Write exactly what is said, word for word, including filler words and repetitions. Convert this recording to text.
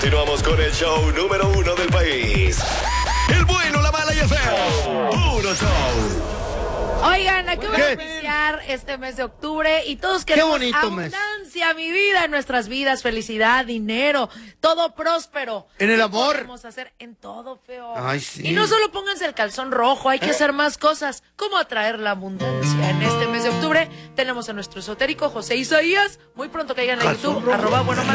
Continuamos con el show número uno del país. El bueno, la mala y el feo. Puro show. Oigan, acabo de iniciar este mes de octubre y todos queremos abundancia, mes. mi vida, en nuestras vidas, felicidad, dinero, todo próspero. En el amor. Podemos hacer en todo, feo. Ay, sí. Y no solo pónganse el calzón rojo, hay que hacer más cosas, como atraer la abundancia. En este mes de octubre tenemos a nuestro esotérico José Isaías. Muy pronto caigan a YouTube, arroba bueno,